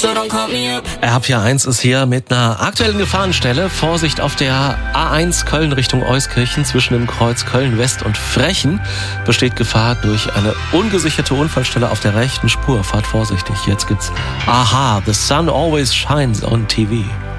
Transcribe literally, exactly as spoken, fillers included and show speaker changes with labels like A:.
A: R P A eins ist hier mit einer aktuellen Gefahrenstelle. Vorsicht auf der A eins Köln Richtung Euskirchen zwischen dem Kreuz Köln West und Frechen besteht Gefahr durch eine ungesicherte Unfallstelle auf der rechten Spur. Fahrt vorsichtig. Jetzt gibt's Aha, The Sun Always Shines on T V.